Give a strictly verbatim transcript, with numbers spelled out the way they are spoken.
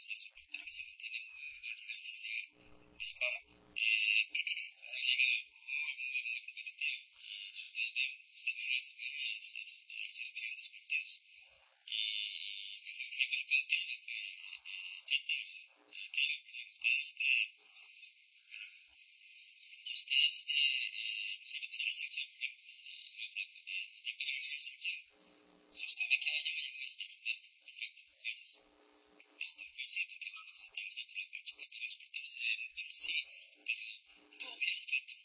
sí, es un portero que se mantiene en muy buen nivel en la liga mexicana. Eh, una liga muy, muy, muy competitiva. Y si ustedes ven, semana a semana es, es, es el grandes partidos. Y me fue, fue igual con Taylor, fue eh, Taylor, eh, Taylor, perdón, este, este, este, este, eh, inclusive tenía la selección, ¿no? Pues, eh, muy flaco, eh, está peleando en la selección. Si usted ve que hay alguien en este, listo, perfecto, gracias. Listo, pues sí, porque no necesitamos dentro de la cancha, porque los partidos en, en sí